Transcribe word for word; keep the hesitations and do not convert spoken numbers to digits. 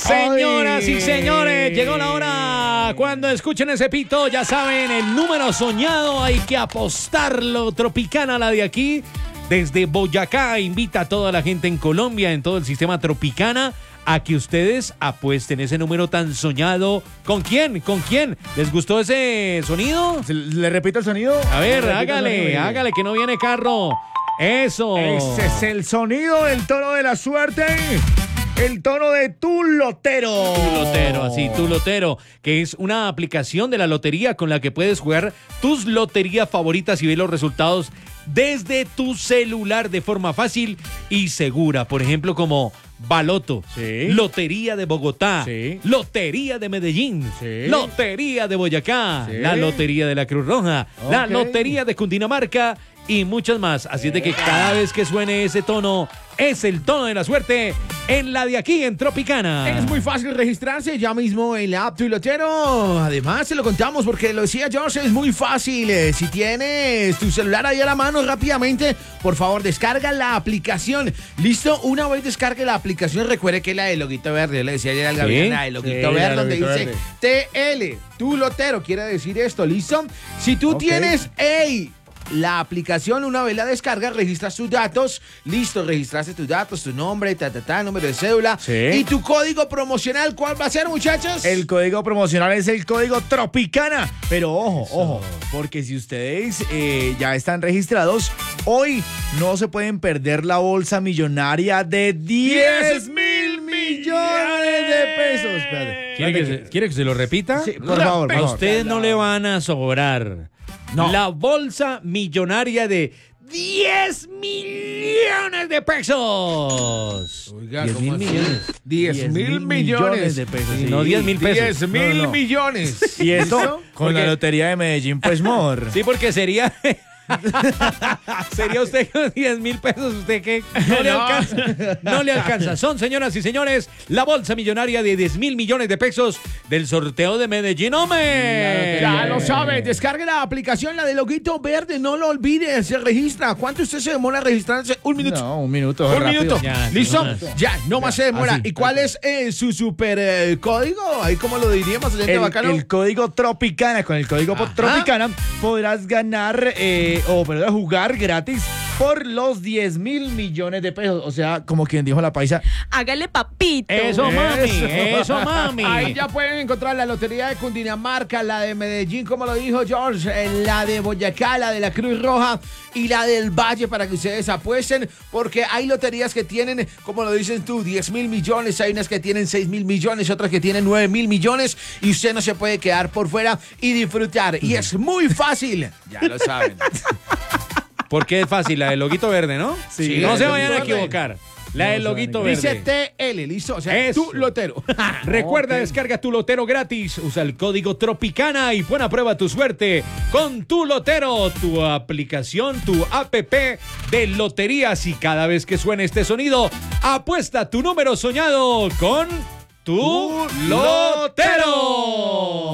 Señoras y señores, llegó la hora. Cuando escuchen ese pito, ya saben, el número soñado hay que apostarlo. Tropicana, la de aquí, desde Boyacá, invita a toda la gente en Colombia, en todo el sistema Tropicana, a que ustedes apuesten ese número tan soñado. ¿Con quién? ¿Con quién? ¿Les gustó ese sonido? ¿Le repito el sonido? A ver, hágale, hágale, que no viene carro. Eso. Ese es el sonido del tono de la suerte. El tono de Tu Lotero. Tu Lotero, así, Tu Lotero, que es una aplicación de la lotería con la que puedes jugar tus loterías favoritas y ver los resultados desde tu celular de forma fácil y segura. Por ejemplo, como Baloto, sí. Lotería de Bogotá, sí. Lotería de Medellín, sí. Lotería de Boyacá, sí. la Lotería de la Cruz Roja, okay. la Lotería de Cundinamarca y muchas más. Así es de que cada vez que suene ese tono, es el tono de la suerte en la de aquí, en Tropicana. Es muy fácil registrarse ya mismo en la app Tu Lotero. Además, se lo contamos porque lo decía George, es muy fácil. Eh, Si tienes tu celular ahí a la mano rápidamente, por favor, descarga la aplicación. ¿Listo? Una vez descargue la aplicación, recuerde que la del loguito verde, yo le decía ayer al Gabriel, ¿Sí? la del loguito Sí, verde, la donde loguito dice verde. T L, Tu Lotero, quiere decir esto, ¿listo? Si tú Ok. tienes, ¡ey! La aplicación, una vez la descargas, registras tus datos. Listo, registraste tus datos, tu nombre, ta, ta, ta, número de cédula. Sí. Y tu código promocional, ¿cuál va a ser, muchachos? El código promocional es el código Tropicana. Pero ojo, ojo, porque si ustedes eh, ya están registrados, hoy no se pueden perder la bolsa millonaria de diez mil millones de pesos. Espérate. ¿Quiere que, se, ¿Quiere que se lo repita? Sí, por favor, por A favor. ustedes no le van a sobrar. No. La bolsa millonaria de diez millones de pesos. Oiga, diez ¿cómo mil así? millones. diez mil millones de pesos. Sí, sí. no diez mil pesos. diez mil No, no. millones. Y esto ¿Listo? con Porque- la lotería de Medellín, pues, mor. Sí, porque sería... Sería usted con diez mil pesos, usted que no le No. alcanza. No le alcanza. Son, señoras y señores, la bolsa millonaria de diez mil millones de pesos del sorteo de Medellín, hombre. Ya lo sabe, descargue la aplicación, la de loguito verde, no lo olvide, se registra. ¿Cuánto usted se demora a registrarse? Un minuto. No, un minuto. Un rápido. minuto. Ya, sí, ¿Listo? no más. Ya, no más se demora. así. ¿Y cuál es eh, su super eh, código? Ahí como lo diríamos, oyente El, bacano. el código Tropicana, con el código Ajá. Tropicana podrás ganar eh, o perdón, jugar gratis por los diez mil millones de pesos. O sea, como quien dijo la paisa. Hágale papito. Eso, mami, Eso. eso, mami. Ahí ya pueden encontrar la lotería de Cundinamarca, la de Medellín, como lo dijo George, eh, la de Boyacá, la de la Cruz Roja y la del Valle para que ustedes apuesten, porque hay loterías que tienen, como lo dices tú, diez mil millones, hay unas que tienen seis mil millones, otras que tienen nueve mil millones y usted no se puede quedar por fuera y disfrutar. Y es muy fácil, ya lo saben. Porque es fácil, la del loguito verde, ¿no? Sí, no la se del vayan a loguito verde. equivocar. La del No se loguito van a verde. Dice T L, listo, o sea, Eso. tu lotero. Recuerda, Ok. descarga tu Lotero gratis, usa el código Tropicana y pon a prueba tu suerte con Tu Lotero, tu aplicación, tu app de loterías. Y cada vez que suene este sonido, apuesta tu número soñado con Tu Lotero.